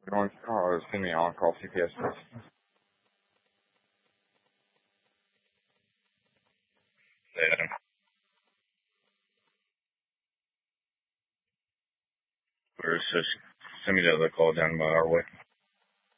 Going to call, send me on call CPS. Yeah. Or just send me the other call down by our way.